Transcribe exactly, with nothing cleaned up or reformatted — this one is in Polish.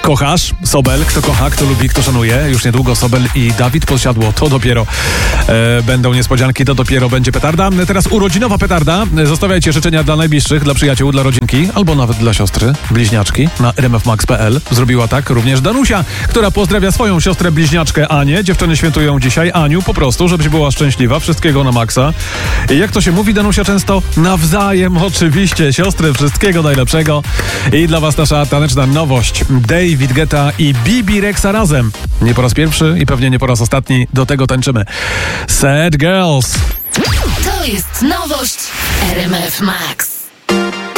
Kochasz? Sobel, kto kocha, kto lubi, kto szanuje. Już niedługo Sobel i Dawid Podsiadło. To dopiero e, będą niespodzianki, to dopiero będzie petarda. Teraz urodzinowa petarda. Zostawiajcie życzenia dla najbliższych, dla przyjaciół, dla rodzinki, albo nawet dla siostry, bliźniaczki na r m f max kropka p l. Zrobiła tak również Danusia, która pozdrawia swoją siostrę bliźniaczkę Anię. Dziewczyny świętują dzisiaj. Aniu, po prostu, żebyś była szczęśliwa. Wszystkiego na maksa. I jak to się mówi, Danusia, często nawzajem, oczywiście. Siostry, wszystkiego najlepszego. I dla was nasza taneczna nowość. David Guetta i Bibi Rexa razem. Nie po raz pierwszy i pewnie nie po raz ostatni. Do tego tańczymy. Sad Girls. To jest nowość R M F Max.